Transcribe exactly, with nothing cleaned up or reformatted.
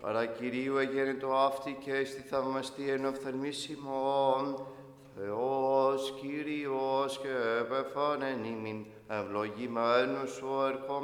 Παρακυρίου εγένετο αυτή και στη θαυμαστή εν οφθαλμίσιμον. Θεός Κύριος και επεφάνεν ημίν, ευλογημένος ο ερχόμενος